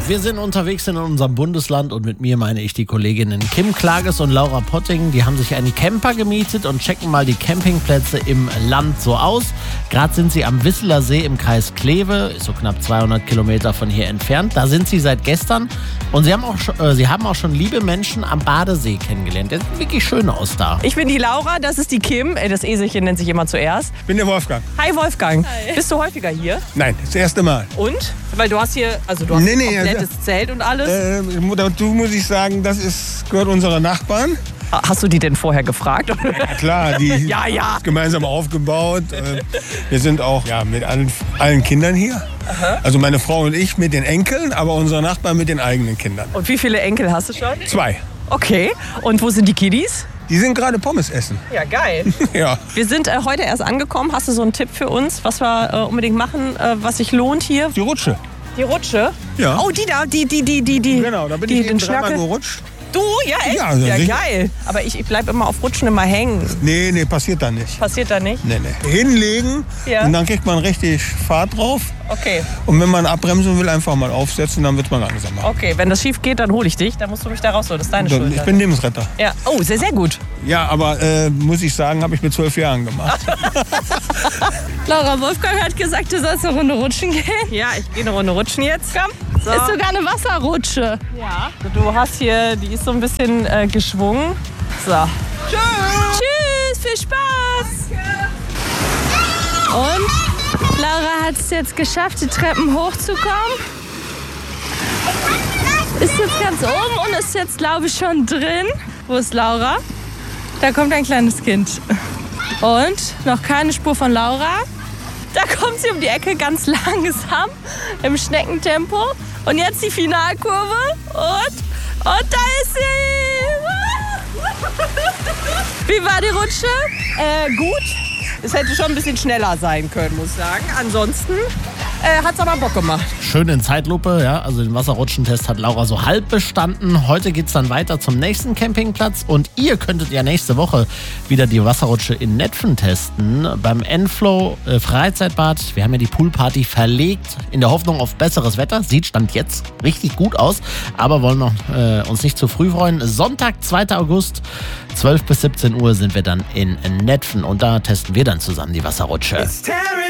Wir sind unterwegs in unserem Bundesland und mit mir meine ich die Kolleginnen Kim Klages und Laura Potting. Die haben sich einen Camper gemietet und checken mal die Campingplätze im Land so aus. Gerade sind sie am Wisseler See im Kreis Kleve, ist so knapp 200 Kilometer von hier entfernt. Da sind sie seit gestern und sie haben auch schon liebe Menschen am Badesee kennengelernt. Das sieht wirklich schön aus da. Ich bin die Laura, das ist die Kim. Das Eselchen nennt sich immer zuerst. Ich bin der Wolfgang. Hi Wolfgang. Hi. Bist du häufiger hier? Nein, das erste Mal. Und? Weil du hast hier, du hast ein komplettes Zelt und alles. Dazu muss ich sagen, gehört unseren Nachbarn. Hast du die denn vorher gefragt? Ja, klar, die Ja. gemeinsam aufgebaut. Wir sind auch mit allen Kindern hier. Aha. Also meine Frau und ich mit den Enkeln, aber unser Nachbar mit den eigenen Kindern. Und wie viele Enkel hast du schon? 2. Okay. Und wo sind die Kiddies? Die sind gerade Pommes essen. Ja, geil. Ja. Wir sind heute erst angekommen. Hast du so einen Tipp für uns, was wir unbedingt machen, was sich lohnt hier? Die Rutsche. Die Rutsche? Ja. Oh, die da, die. Genau, da bin ich eben dreimal gerutscht. Du? Ja, echt? Ja, geil. Aber ich bleib immer auf Rutschen immer hängen. Nee, passiert da nicht. Passiert da nicht? Nee. Hinlegen und dann kriegt man richtig Fahrt drauf. Okay. Und wenn man abbremsen will, einfach mal aufsetzen, dann wird man langsamer. Okay, wenn das schief geht, dann hole ich dich. Dann musst du mich da rausholen. Das ist deine Schuld. Ich bin Lebensretter. Ja. Oh, sehr, sehr gut. Ja, aber muss ich sagen, habe ich mit 12 Jahren gemacht. Laura, Wolfgang hat gesagt, du sollst eine Runde rutschen gehen. Ja, ich gehe eine Runde rutschen jetzt. Komm. So. Ist sogar eine Wasserrutsche. Ja. Du hast hier, die ist so ein bisschen geschwungen. So. Tschüss, viel Spaß. Und Laura hat es jetzt geschafft, die Treppen hochzukommen. Ist jetzt ganz oben und ist jetzt, glaube ich, schon drin. Wo ist Laura? Da kommt ein kleines Kind. Und noch keine Spur von Laura. Da kommt sie um die Ecke ganz langsam im Schneckentempo. Und jetzt die Finalkurve. Und da ist sie. Wie war die Rutsche? Gut. Es hätte schon ein bisschen schneller sein können, muss ich sagen. Ansonsten hat es aber Bock gemacht. Schön in Zeitlupe, ja. Also den Wasserrutschentest hat Laura so halb bestanden. Heute geht's dann weiter zum nächsten Campingplatz und ihr könntet ja nächste Woche wieder die Wasserrutsche in Netphen testen. Beim Enflow Freizeitbad. Wir haben ja die Poolparty verlegt in der Hoffnung auf besseres Wetter. Sieht Stand jetzt richtig gut aus, aber wollen noch uns nicht zu früh freuen. Sonntag, 2. August, 12 bis 17 Uhr sind wir dann in Netphen und da testen wir dann zusammen die Wasserrutsche.